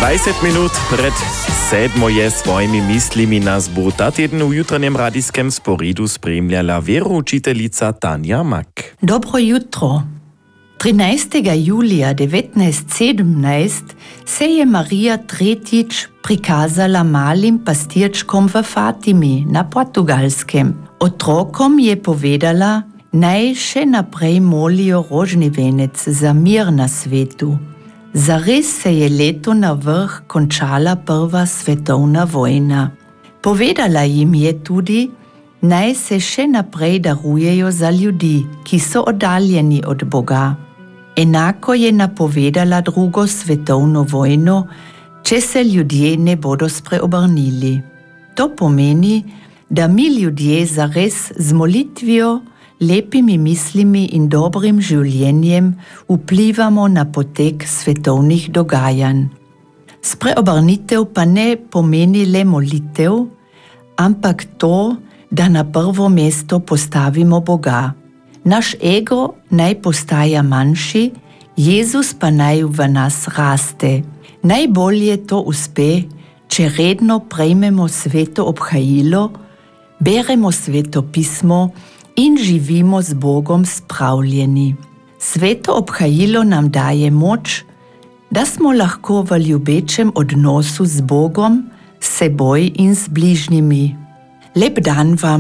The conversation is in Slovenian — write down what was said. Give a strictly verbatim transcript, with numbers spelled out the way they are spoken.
dvajset minut pred sedmo je svojimi mislimi nas bo ta teden v jutranjem radijskem sporidu spremljala veroučiteljica Tanja Mak. Dobro jutro. trinajstega julija devetnajst sedemnajst se je Marija tretjič prikazala malim pastirčkom v Fatimi na Portugalskem. Otrokom je povedala, naj še naprej molijo rožni venec za mir na svetu. Zares se je leto na vrh končala prva svetovna vojna. Povedala jim je tudi, naj se še naprej darujejo za ljudi, ki so oddaljeni od Boga. Enako je napovedala drugo svetovno vojno, če se ljudje ne bodo spreobrnili. To pomeni, da mi ljudje zares z molitvijo, lepimi mislimi in dobrim življenjem vplivamo na potek svetovnih dogajanj. Spreobrnitev pa ne pomeni le molitev, ampak to, da na prvo mesto postavimo Boga. Naš ego naj postaja manjši, Jezus pa naj v nas raste. Najbolje to uspe, če redno prejmemo sveto obhajilo, beremo sveto pismo in živimo z Bogom spravljeni. Sveto obhajilo nam daje moč, da smo lahko v ljubečem odnosu z Bogom, s seboj in z bližnjimi. Lep dan vam